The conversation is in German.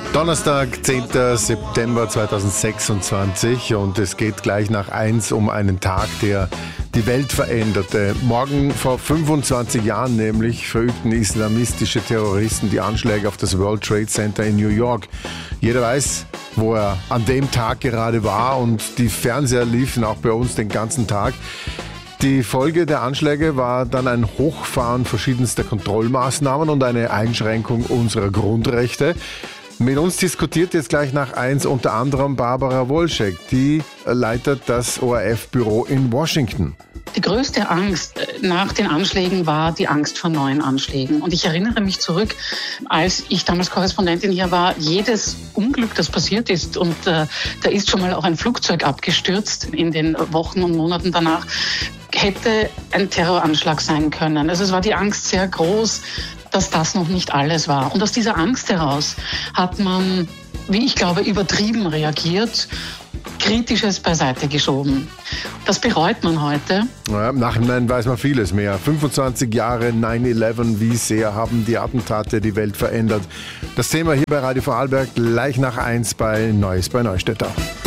Donnerstag, 10. September 2026 und es geht gleich nach 1 um einen Tag, der die Welt veränderte. Morgen vor 25 Jahren nämlich verübten islamistische Terroristen die Anschläge auf das World Trade Center in New York. Jeder weiß, wo er an dem Tag gerade war und die Fernseher liefen auch bei uns den ganzen Tag. Die Folge der Anschläge war dann ein Hochfahren verschiedenster Kontrollmaßnahmen und eine Einschränkung unserer Grundrechte. Mit uns diskutiert jetzt gleich nach 1 unter anderem Barbara Wolschek, die leitet das ORF-Büro in Washington. Die größte Angst nach den Anschlägen war die Angst vor neuen Anschlägen. Und ich erinnere mich zurück, als ich damals Korrespondentin hier war, jedes Unglück, das passiert ist, und da ist schon mal auch ein Flugzeug abgestürzt in den Wochen und Monaten danach, hätte ein Terroranschlag sein können. Also es war die Angst sehr groß, dass das noch nicht alles war. Und aus dieser Angst heraus hat man, wie ich glaube, übertrieben reagiert, Kritisches beiseite geschoben. Das bereut man heute. Ja, im Nachhinein weiß man vieles mehr. 25 Jahre 9/11, wie sehr haben die Attentate die Welt verändert? Das Thema hier bei Radio Vorarlberg gleich nach 1 bei Neues bei Neustädter.